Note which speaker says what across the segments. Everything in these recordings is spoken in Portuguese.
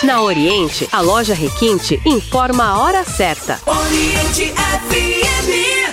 Speaker 1: Na Oriente, a loja Requinte informa a hora certa.
Speaker 2: Oriente FM.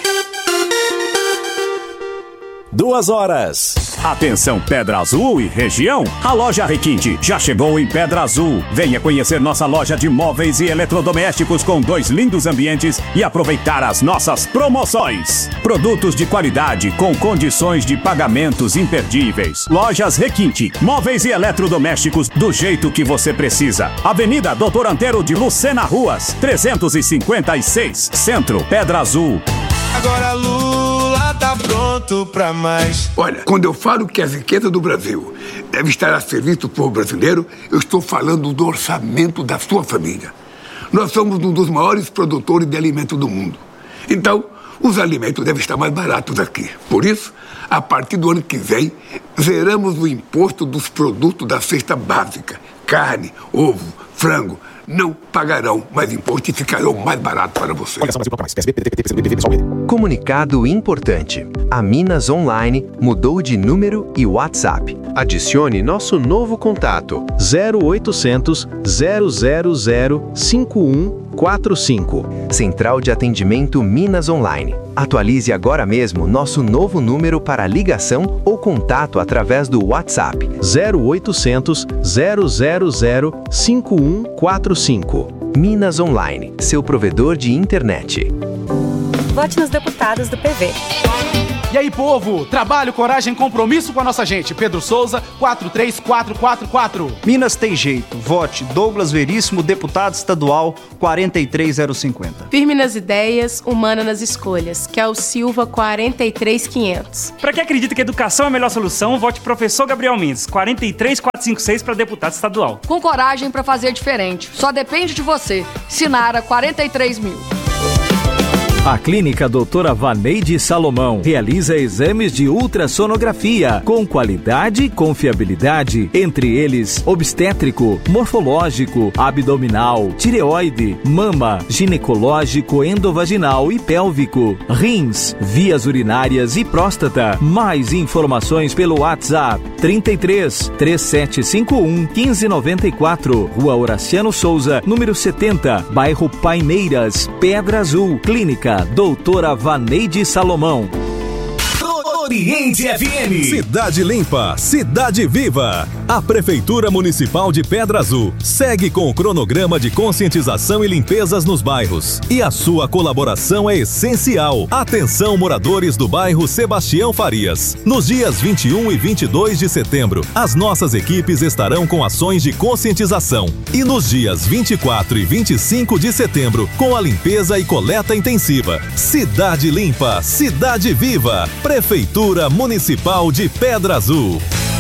Speaker 3: 2h. Atenção Pedra Azul e região, a loja Requinte já chegou em Pedra Azul. Venha conhecer nossa loja de móveis e eletrodomésticos com 2 lindos ambientes e aproveitar as nossas promoções. Produtos de qualidade com condições de pagamentos imperdíveis. Lojas Requinte, móveis e eletrodomésticos do jeito que você precisa. Avenida Doutor Antero de Lucena Ruas, 356, Centro, Pedra Azul.
Speaker 4: Agora Lula tá pronto pra mais.
Speaker 5: Olha, quando eu falo que a riqueza do Brasil deve estar a serviço do povo brasileiro, eu estou falando do orçamento da sua família. Nós somos um dos maiores produtores de alimentos do mundo. Então, os alimentos devem estar mais baratos aqui. Por isso, a partir do ano que vem, zeramos o imposto dos produtos da cesta básica. Carne, ovo, frango. Não pagarão mais imposto e ficarão mais barato para você.
Speaker 6: Comunicado importante. A Minas Online mudou de número e WhatsApp. Adicione nosso novo contato 0800 000 5145. Central de Atendimento Minas Online. Atualize agora mesmo nosso novo número para ligação ou contato através do WhatsApp 0800 000 5145. Minas Online, seu provedor de internet.
Speaker 7: Vote nos deputados do PV.
Speaker 8: E aí, povo? Trabalho, coragem, compromisso com a nossa gente. Pedro Souza, 43444.
Speaker 9: Minas tem jeito. Vote Douglas Veríssimo, deputado estadual, 43050.
Speaker 10: Firme nas ideias, humana nas escolhas. Kel Silva, 43500.
Speaker 11: Para quem acredita que educação é a melhor solução, vote professor Gabriel Mendes, 43456 para deputado estadual.
Speaker 12: Com coragem para fazer diferente. Só depende de você. Sinara, 43.000.
Speaker 13: A Clínica Doutora Vaneide Salomão realiza exames de ultrassonografia com qualidade e confiabilidade, entre eles obstétrico, morfológico, abdominal, tireoide, mama, ginecológico, endovaginal e pélvico, rins, vias urinárias e próstata. Mais informações pelo WhatsApp 33 3751 1594, Rua Horaciano Souza, número 70, bairro Paineiras, Pedra Azul. Clínica Doutora Vaneide Salomão.
Speaker 3: Oriente FM.
Speaker 14: Cidade Limpa, Cidade Viva. A Prefeitura Municipal de Pedra Azul segue com o cronograma de conscientização e limpezas nos bairros. E a sua colaboração é essencial. Atenção, moradores do bairro Sebastião Farias. Nos dias 21 e 22 de setembro, as nossas equipes estarão com ações de conscientização. E nos dias 24 e 25 de setembro, com a limpeza e coleta intensiva. Cidade Limpa, Cidade Viva. Prefeitura Municipal de Pedra Azul.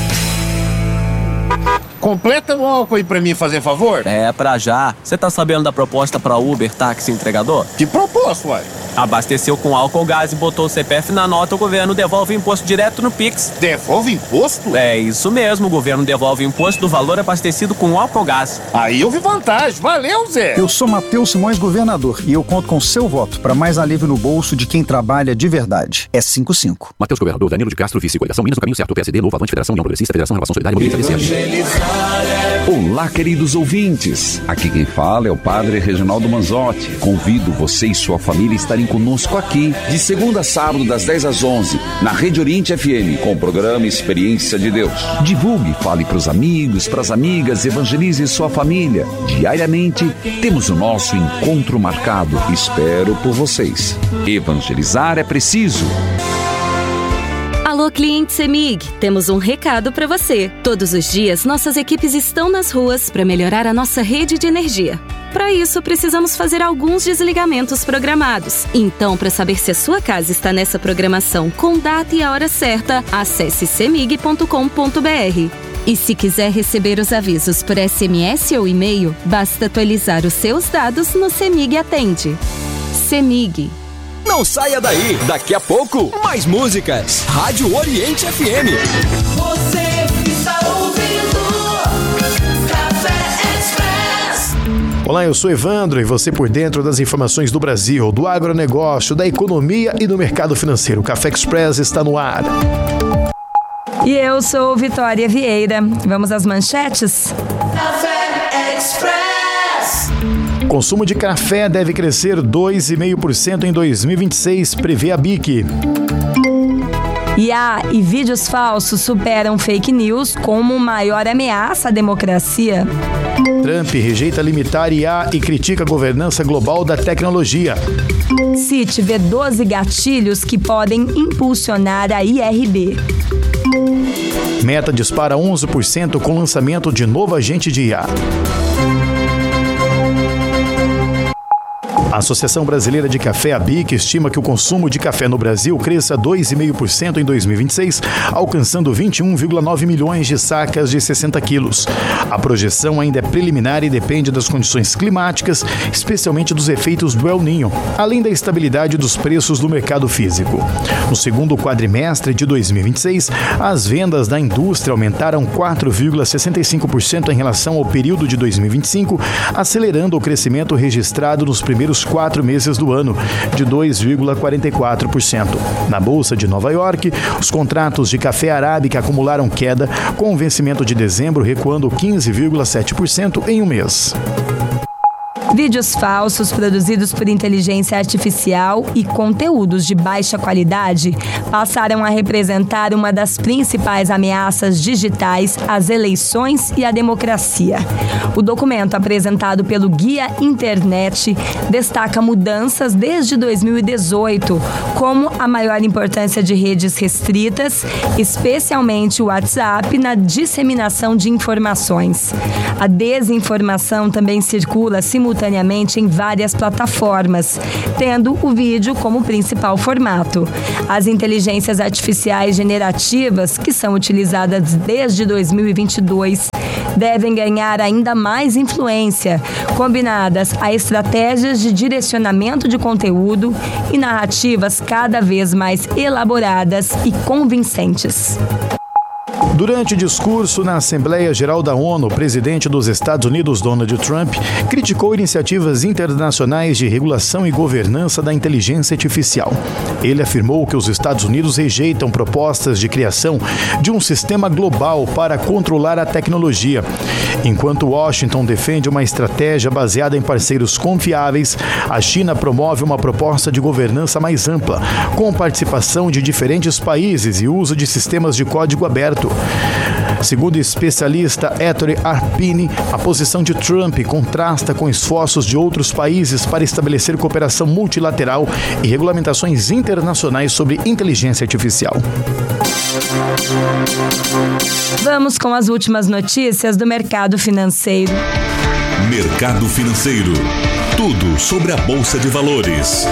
Speaker 15: Completa o álcool aí pra mim, fazer favor?
Speaker 16: É, pra já. Você tá sabendo da proposta pra Uber, táxi entregador?
Speaker 15: Que proposta, uai?
Speaker 16: Abasteceu com álcool gás e botou o CPF na nota, o governo devolve o imposto direto no Pix.
Speaker 15: Devolve imposto?
Speaker 16: É isso mesmo, o governo devolve o imposto do valor abastecido com álcool gás.
Speaker 15: Aí eu vi vantagem, valeu, Zé!
Speaker 17: Eu sou Matheus Simões, governador, e eu conto com seu voto para mais alívio no bolso de quem trabalha de verdade. É 55.
Speaker 18: Matheus Governador, Danilo de Castro, vice, coligação Minas no caminho certo, PSD, Novo, Avante, Federação, União Progressista, Federação, Renovação Solidária, Movimento
Speaker 19: PCC. Olá, queridos ouvintes. Aqui quem fala é o Padre Reginaldo Manzotti. Convido você e sua família a estarem conosco aqui, de segunda a sábado, das 10 às 11, na Rede Oriente FM, com o programa Experiência de Deus. Divulgue, fale para os amigos, para as amigas, evangelize sua família. Diariamente, temos o nosso encontro marcado. Espero por vocês. Evangelizar é preciso.
Speaker 20: Alô, cliente CEMIG, temos um recado para você. Todos os dias, nossas equipes estão nas ruas para melhorar a nossa rede de energia. Para isso, precisamos fazer alguns desligamentos programados. Então, para saber se a sua casa está nessa programação com data e a hora certa, acesse cemig.com.br. E se quiser receber os avisos por SMS ou e-mail, basta atualizar os seus dados no CEMIG Atende. CEMIG.
Speaker 3: Não saia daí, daqui a pouco, mais músicas. Rádio Oriente FM.
Speaker 2: Você está ouvindo Café Express.
Speaker 21: Olá, eu sou Evandro e você por dentro das informações do Brasil, do agronegócio, da economia e do mercado financeiro. O Café Express está no ar.
Speaker 22: E eu sou Vitória Vieira. Vamos às manchetes?
Speaker 2: Café Express. Express.
Speaker 21: Consumo de café deve crescer 2,5% em 2026, prevê a BIC.
Speaker 1: IA e vídeos falsos superam fake news como maior ameaça à democracia.
Speaker 21: Trump rejeita limitar IA e critica a governança global da tecnologia.
Speaker 1: CIT vê 12 gatilhos que podem impulsionar a IRB.
Speaker 21: Meta dispara 11% com lançamento de novo agente de IA. A Associação Brasileira de Café, a BIC, estima que o consumo de café no Brasil cresça 2,5% em 2026, alcançando 21,9 milhões de sacas de 60 quilos. A projeção ainda é preliminar e depende das condições climáticas, especialmente dos efeitos do El Niño, além da estabilidade dos preços do mercado físico. No segundo quadrimestre de 2026, as vendas da indústria aumentaram 4,65% em relação ao período de 2025, acelerando o crescimento registrado nos primeiros 4 meses do ano, de 2,44%. Na Bolsa de Nova York, os contratos de café arábica acumularam queda, com o vencimento de dezembro recuando 15,7% em um mês.
Speaker 1: Vídeos falsos produzidos por inteligência artificial e conteúdos de baixa qualidade passaram a representar uma das principais ameaças digitais às eleições e à democracia. O documento apresentado pelo Guia Internet destaca mudanças desde 2018, como a maior importância de redes restritas, especialmente o WhatsApp, na disseminação de informações. A desinformação também circula simultaneamente em várias plataformas, tendo o vídeo como principal formato. As inteligências artificiais generativas, que são utilizadas desde 2022, devem ganhar ainda mais influência, combinadas a estratégias de direcionamento de conteúdo e narrativas cada vez mais elaboradas e convincentes.
Speaker 21: Durante o discurso na Assembleia Geral da ONU, o presidente dos Estados Unidos, Donald Trump, criticou iniciativas internacionais de regulação e governança da inteligência artificial. Ele afirmou que os Estados Unidos rejeitam propostas de criação de um sistema global para controlar a tecnologia. Enquanto Washington defende uma estratégia baseada em parceiros confiáveis, a China promove uma proposta de governança mais ampla, com participação de diferentes países e uso de sistemas de código aberto. Segundo o especialista Ettore Arpini, a posição de Trump contrasta com esforços de outros países para estabelecer cooperação multilateral e regulamentações internacionais sobre inteligência artificial.
Speaker 1: Vamos com as últimas notícias do mercado financeiro.
Speaker 14: Mercado financeiro. Tudo sobre a Bolsa de Valores.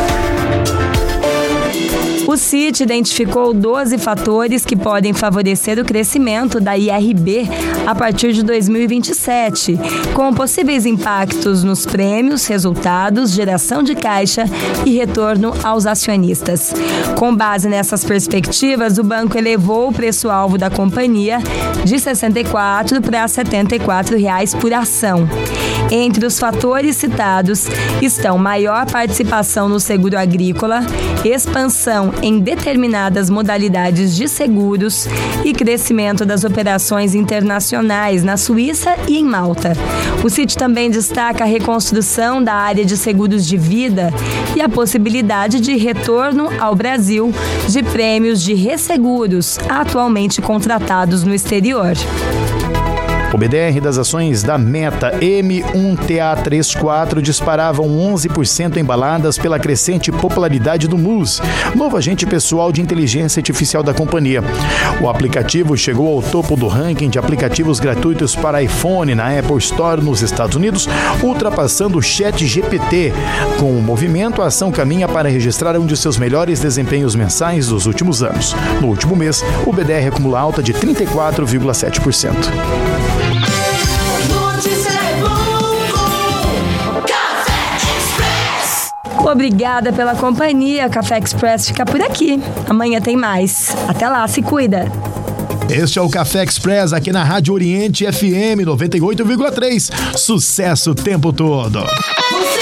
Speaker 1: O CIT identificou 12 fatores que podem favorecer o crescimento da IRB a partir de 2027, com possíveis impactos nos prêmios, resultados, geração de caixa e retorno aos acionistas. Com base nessas perspectivas, o banco elevou o preço-alvo da companhia de R$ 64 para R$ 74 por ação. Entre os fatores citados estão maior participação no seguro agrícola, expansão em determinadas modalidades de seguros e crescimento das operações internacionais na Suíça e em Malta. O CIT também destaca a reconstrução da área de seguros de vida e a possibilidade de retorno ao Brasil de prêmios de resseguros atualmente contratados no exterior.
Speaker 21: O BDR das ações da Meta M1TA34 disparavam 11% embaladas pela crescente popularidade do MUS, novo agente pessoal de inteligência artificial da companhia. O aplicativo chegou ao topo do ranking de aplicativos gratuitos para iPhone na Apple Store nos Estados Unidos, ultrapassando o ChatGPT. Com o movimento, a ação caminha para registrar um de seus melhores desempenhos mensais dos últimos anos. No último mês, o BDR acumula alta de 34,7%.
Speaker 1: Obrigada pela companhia. Café Express fica por aqui. Amanhã tem mais. Até lá, se cuida.
Speaker 21: Este é o Café Express aqui na Rádio Oriente FM 98,3. Sucesso o tempo todo.
Speaker 2: Você